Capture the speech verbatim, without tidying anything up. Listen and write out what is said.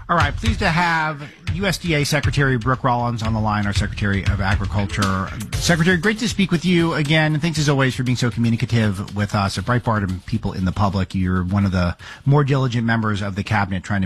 All right, pleased to have U S D A Secretary Brooke Rollins on the line, our Secretary of Agriculture. Secretary, great to speak with you again, and thanks as always for being so communicative with us at Breitbart and people in the public. You're one of the more diligent members of the cabinet trying to